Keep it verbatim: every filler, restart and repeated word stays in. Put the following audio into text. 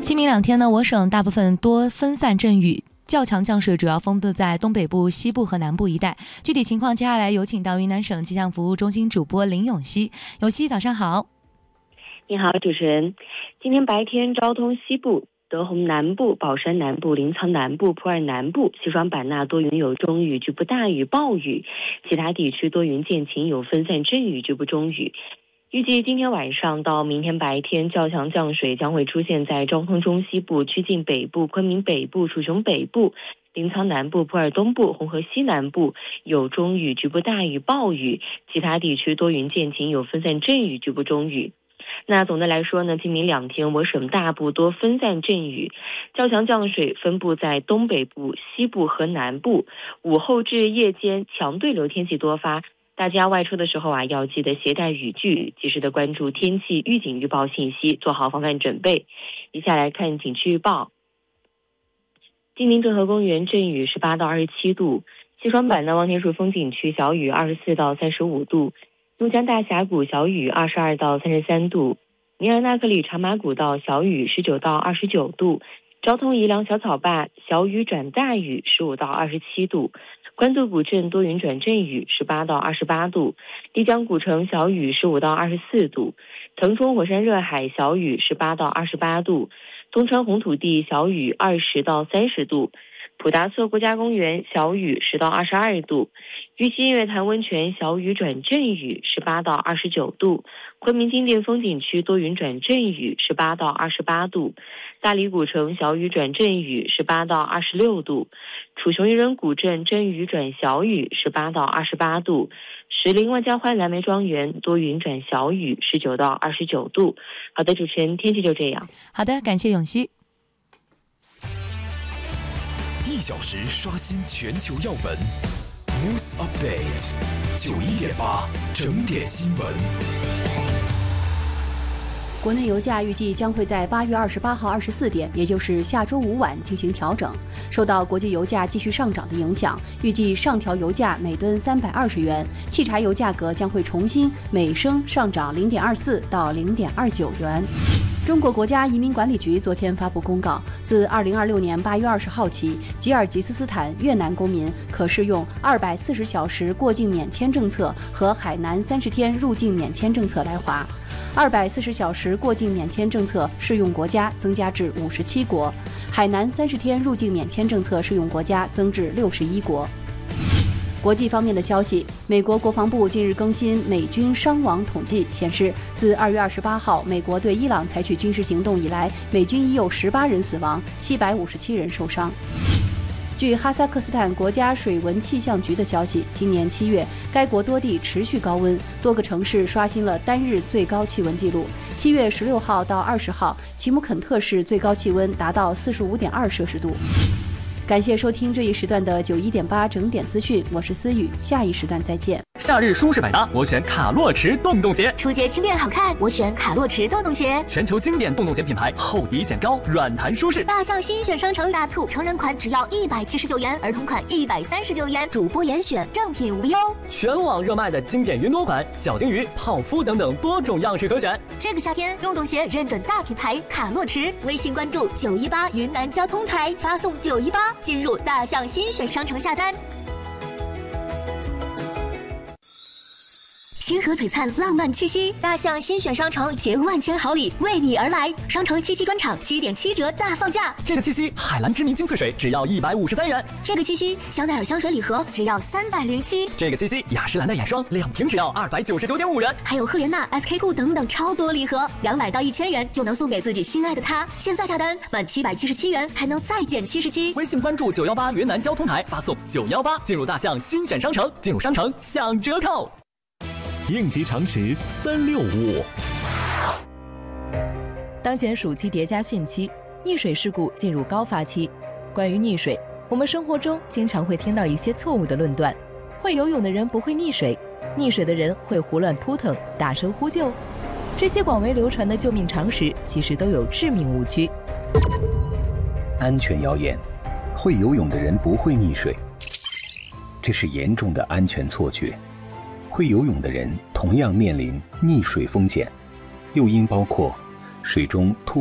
今明两天呢，我省大部分多分散阵雨，较强降水主要分布在东北部、西部和南部一带。具体情况，接下来有请到云南省气象服务中心主播林永熙。永熙，早上好。 你好，主持人。今天白天，昭通西部、德宏南部、保山南部、临沧南部、普洱南部、西双版纳多云有中雨，局部大雨、暴雨；其他地区多云见晴，有分散阵雨，局部中雨。预计今天晚上到明天白天，较强降水将会出现在昭通中西部、曲靖北部、昆明北部、楚雄北部、临沧南部、普洱东部、红河西南部有中雨，局部大雨、暴雨；其他地区多云见晴，有分散阵雨，局部中雨。那总的来说呢，今明两天我省大部多分散阵雨，较强降水分布在东北部、西部和南部。午后至夜间强对流天气多发，大家外出的时候啊，要记得携带雨具，及时的关注天气预警预报信息，做好防范准备。接下来看景区预报。金陵顿河公园阵雨十八到二十七度，西双版纳望天树风景区小雨二十四到三十五度，怒江大峡谷小雨二十二到三十三度，尼尔纳克里长马古道小雨十九到二十九度，昭通宜良小草坝小雨转大雨十五到二十七度，官渡古镇多云转阵雨十八到二十八度，丽江古城小雨十五到二十四度，腾冲火山热海小雨十八到二十八度，东川红土地小雨二十到三十度，普达措国家公园小雨十到二十二度，玉溪音乐潭温泉小雨转阵雨十八到二十九度，昆明金殿风景区多云转阵雨十八到二十八度，大理古城小雨转阵雨十八到二十六度，楚雄渔人古镇阵雨转小雨十八到二十八度，石林万家欢蓝莓庄园多云转小雨十九到二十九度。好的，主持人，天气就这样。 好的，感谢永熙。 一小时刷新全球要闻 ，News Update 九一点八整点新闻。 国内油价预计将会在八月二十八号二十四点，也就是下周五晚进行调整。受到国际油价继续上涨的影响，预计上调油价每吨三百二十元，汽柴油价格将会重新每升上涨零点二四到零点二九元。中国国家移民管理局昨天发布公告，自二零二六年八月二十号起，吉尔吉斯斯坦越南公民可适用二百四十小时过境免签政策和海南三十天入境免签政策来华。二百四十小时过境免签政策适用国家增加至五十七国，海南三十天入境免签政策适用国家增至六十一国。国际方面的消息，美国国防部近日更新美军伤亡统计，显示自二月二十八号美国对伊朗采取军事行动以来，美军已有十八人死亡，七百五十七人受伤。据哈萨克斯坦国家水文气象局的消息，今年七月，该国多地持续高温，多个城市刷新了单日最高气温纪录。七月十六号到二十号，奇姆肯特市最高气温达到四十五点二摄氏度。感谢收听这一时段的九一点八整点资讯，我是思雨，下一时段再见。 夏日舒适百搭，我选卡洛驰洞洞鞋； 初阶轻便好看，我选卡洛驰洞洞鞋。 全球经典洞洞鞋品牌，厚底显高，软弹舒适。 大象新选商城大促，成人款只要一百七十九元，儿童款一百三十九元，主播严选，正品无忧。 全网热卖的经典云朵款、小金鱼、泡芙等等多种样式可选。 这个夏天，洞洞鞋认准大品牌卡洛驰，微信关注九一八云南交通台，发送九一八进入大象新选商城下单。星河璀璨，浪漫气息，大象新选商城携万千好礼为你而来。商城七夕专场七点七折大放价， 这个七夕海蓝之谜精粹水只要一百五十三元， 这个七夕香奈儿香水礼盒只要三百零七， 这个七夕雅诗兰黛眼霜两瓶只要二百九十九点五元， 还有赫莲娜、S K two 等等超多礼盒，两百到一千元就能送给自己心爱的他。现在下单满七百七十七元还能再减七十七。 微信关注九幺八云南交通台，发送九幺八进入大象新选商城，进入商城享折扣。 应急常识三六五。 当前暑期叠加汛期，溺水事故进入高发期。关于溺水，我们生活中经常会听到一些错误的论断：会游泳的人不会溺水，溺水的人会胡乱扑腾、大声呼救。这些广为流传的救命常识，其实都有致命误区。 安全谣言：会游泳的人不会溺水，这是严重的安全错觉。会游泳的人同样面临溺水风险，诱因包括水中突